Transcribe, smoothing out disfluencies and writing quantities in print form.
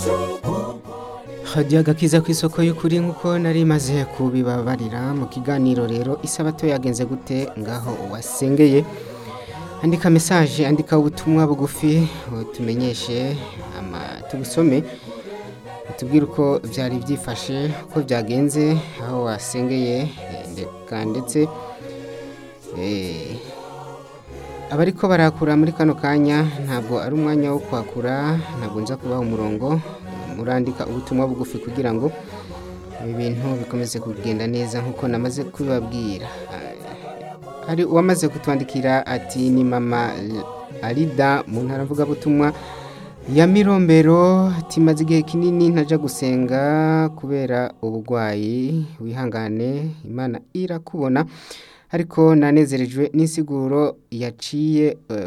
hajya agakiza ku isoko y'ukuri nk'uko nari maze kubibabarira mu kiganiro rero isabato yagenze gute ngaho wasengeye andika message andika ubutumwa bugufi tumenyeshe tugusome tubwire uko byari byifashe uko byagenze aho wasengeye ndetse abariko barakura muri kano kanya ntabwo ari umwanya wo kwakura ntabwo nza kubaha umurongo murandika ubutumwa bugufi kugira ngo ibintu bikomeze kugenda neza nkuko namaze kubabwira hari uwamaze kutwandikira ati ni mama Alida mu ntara mvuga butumwa ya Mirombero ati maze igihe kinini ntaja gusenga kubera ubugwayi wihangane Imana irakubona ariko nanezerejwe n'insiguro yaciye